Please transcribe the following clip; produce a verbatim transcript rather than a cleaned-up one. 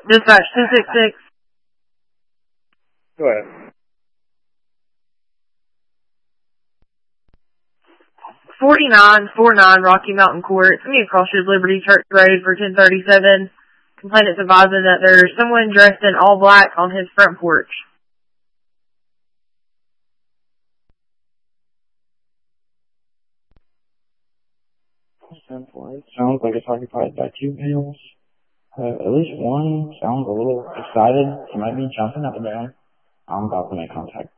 Dispatch two six six. Go ahead. forty-nine forty-nine Rocky Mountain Court. Somebody crosses Liberty Church Road for ten thirty-seven. Complainant's advising that there's someone dressed in all black on his front porch. Sounds like it's occupied by two males. Uh, at least one sounds a little excited. He might be jumping up and down. I'm about to make contact.